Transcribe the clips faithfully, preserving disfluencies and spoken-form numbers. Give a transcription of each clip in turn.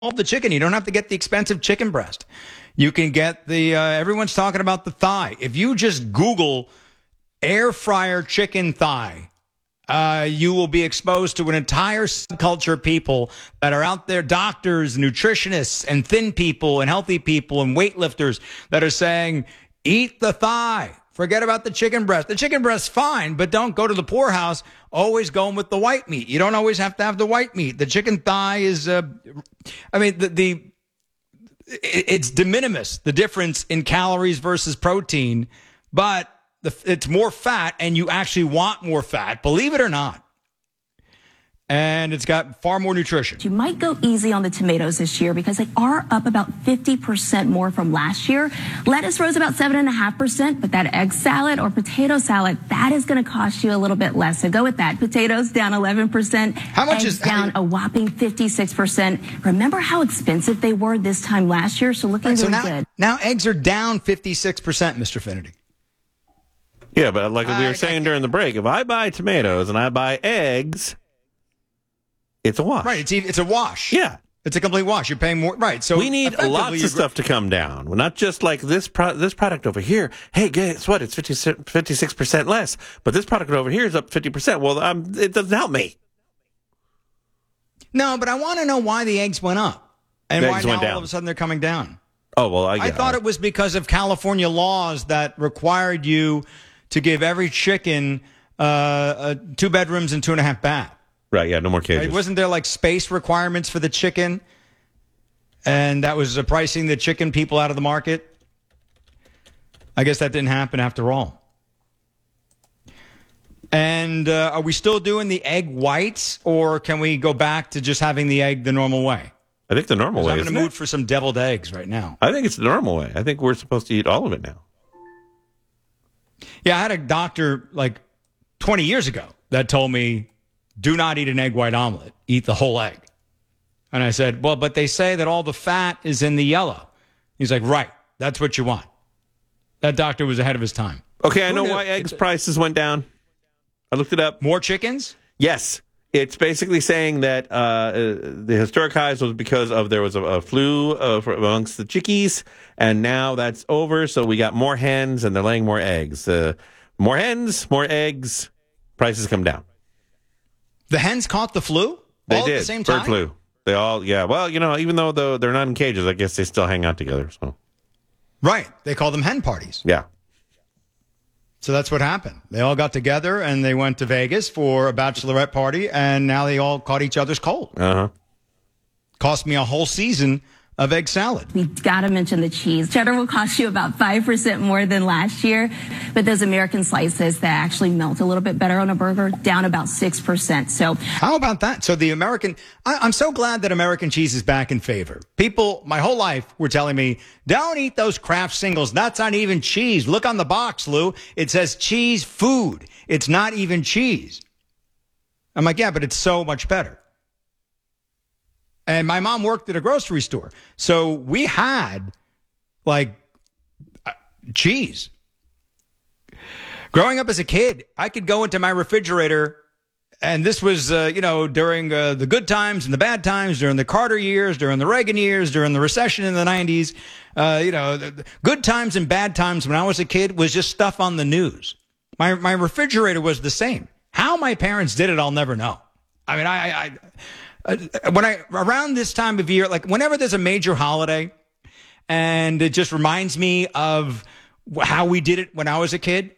the chicken. You don't have to get the expensive chicken breast. You can get the, uh, everyone's talking about the thigh. If you just Google air fryer chicken thigh, uh, you will be exposed to an entire subculture of people that are out there, doctors, nutritionists, and thin people, and healthy people, and weightlifters that are saying, eat the thigh. Forget about the chicken breast. The chicken breast's fine, but don't go to the poorhouse always going with the white meat. You don't always have to have the white meat. The chicken thigh is, uh, I mean, the, the it's de minimis, the difference in calories versus protein, but the, it's more fat, and you actually want more fat, believe it or not. And it's got far more nutrition. You might go easy on the tomatoes this year because they are up about fifty percent more from last year. Lettuce rose about seven point five percent, but that egg salad or potato salad, that is going to cost you a little bit less. So go with that. Potatoes down eleven percent. How much eggs is down a whopping fifty-six percent. Remember how expensive they were this time last year? So looking right, so really now, good. Now eggs are down fifty-six percent, Mister Finity. Yeah, but like we were I, saying I, during the break, if I buy tomatoes and I buy eggs, it's a wash. Right, it's it's a wash. Yeah. It's a complete wash. You're paying more. Right, so we need lots of stuff to come down. Well, not just like this pro- this product over here. Hey, guess what? It's fifty-six percent less. But this product over here is up fifty percent. Well, um, it doesn't help me. No, but I want to know why the eggs went up. And The why eggs now went down. all of a sudden they're coming down. Oh, well, I, I yeah, thought I, it was because of California laws that required you to give every chicken uh, uh, two bedrooms and two and a half bath. Right, yeah, no more cages. Right? Wasn't there like space requirements for the chicken? And that was uh, pricing the chicken people out of the market? I guess that didn't happen after all. And uh, are we still doing the egg whites, or can we go back to just having the egg the normal way? I think the normal way, I'm in isn't the mood it? for some deviled eggs right now. I think it's the normal way. I think we're supposed to eat all of it now. Yeah, I had a doctor like twenty years ago that told me, do not eat an egg white omelet. Eat the whole egg. And I said, well, but they say that all the fat is in the yellow. He's like, right, that's what you want. That doctor was ahead of his time. Okay, I Who know knew? why eggs prices went down. I looked it up. More chickens? Yes. It's basically saying that uh, uh, the historic highs was because of there was a, a flu uh, for, amongst the chickies, and now that's over, so we got more hens, and they're laying more eggs. Uh, more hens, more eggs, prices come down. The hens caught the flu? They all did. At the same time? Bird flu. They all, yeah. Well, you know, even though the, they're not in cages, I guess they still hang out together. So, Right. They call them hen parties. yeah. So that's what happened. They all got together and they went to Vegas for a bachelorette party, and now they all caught each other's cold. Uh-huh. Cost me a whole season of egg salad. We got to mention the cheese. Cheddar will cost you about five percent more than last year, but those American slices that actually melt a little bit better on a burger, down about six percent. So How about that? So the American, I, I'm so glad that American cheese is back in favor. People, my whole life, were telling me, don't eat those Kraft singles. That's not even cheese. Look on the box, Lou. It says cheese food. It's not even cheese. I'm like, yeah, but it's so much better. And my mom worked at a grocery store. So we had, like, uh, cheese. Growing up as a kid, I could go into my refrigerator, and this was, uh, you know, during uh, the good times and the bad times, during the Carter years, during the Reagan years, during the recession in the nineties. Uh, you know, the, the good times and bad times when I was a kid was just stuff on the news. My my refrigerator was the same. How my parents did it, I'll never know. I mean, I... I Uh, when I around this time of year, like whenever there's a major holiday, and it just reminds me of how we did it when I was a kid,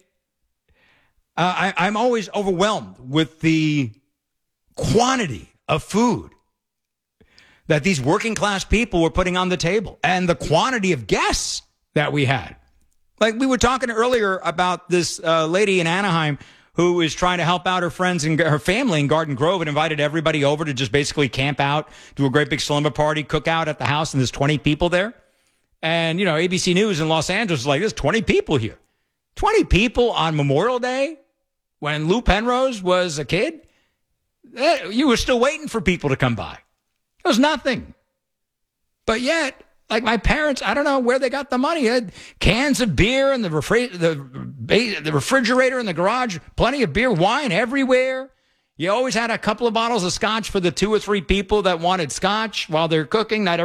uh, I, I'm always overwhelmed with the quantity of food that these working class people were putting on the table, and the quantity of guests that we had. Like we were talking earlier about this uh, lady in Anaheim who is trying to help out her friends and her family in Garden Grove, and invited everybody over to just basically camp out, do a great big slumber party, cook out at the house, and there's twenty people there. And, you know, A B C News in Los Angeles is like, there's twenty people here. twenty people on Memorial Day when Lou Penrose was a kid? Eh, you were still waiting for people to come by. It was nothing. But yet, like my parents, I don't know where they got the money. They had cans of beer in the, refri- the, the refrigerator in the garage, plenty of beer, wine everywhere. You always had a couple of bottles of scotch for the two or three people that wanted scotch while they're cooking. Not